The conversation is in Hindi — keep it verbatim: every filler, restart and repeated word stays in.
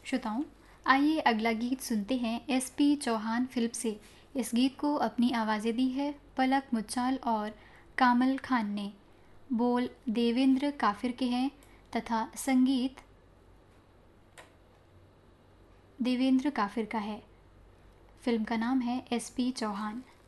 श्रोताओं, आइए अगला गीत सुनते हैं एस पी चौहान फिल्म से। इस गीत को अपनी आवाज़ें दी है पलक मुच्छाल और कामल खान ने। बोल देवेंद्र काफिर के हैं तथा संगीत देवेंद्र काफिर का है। फिल्म का नाम है एस पी चौहान।